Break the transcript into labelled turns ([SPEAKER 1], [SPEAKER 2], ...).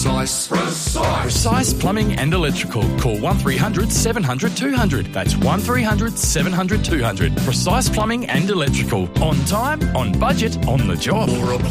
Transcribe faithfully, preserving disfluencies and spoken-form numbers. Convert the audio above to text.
[SPEAKER 1] Precise. Precise.
[SPEAKER 2] Precise Plumbing and Electrical. Call one three hundred seven hundred two hundred. That's one three hundred seven hundred two hundred. Precise Plumbing and Electrical. On time, on budget, on the job.
[SPEAKER 1] Or a